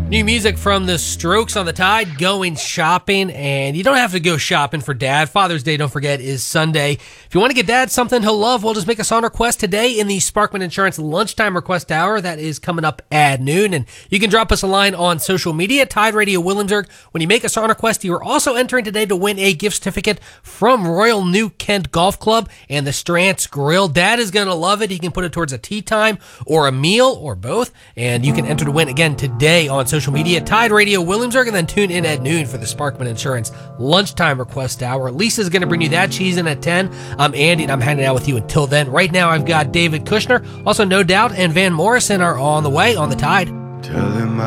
New music from the Strokes on the Tide, Going Shopping. And you don't have to go shopping for Dad. Father's Day, don't forget, is Sunday. If you want to get Dad something he'll love, well, just make a song request today in the Sparkman Insurance Lunchtime Request Hour. That is coming up at noon. And you can drop us a line on social media, Tide Radio Williamsburg. When you make a song request, you are also entering today to win a gift certificate from Royal New Kent Golf Club and the Strantz Grill. Dad is going to love it. He can put it towards a tea time or a meal or both. And you can enter to win again today on social media, Tide Radio Williamsburg, and then tune in at noon for the Sparkman Insurance Lunchtime Request Hour. Lisa's going to bring you that. She's in at 10. I'm Andy, and I'm hanging out with you until then. Right now, I've got David Kushner, also No Doubt, and Van Morrison are on the way on the Tide. Tell him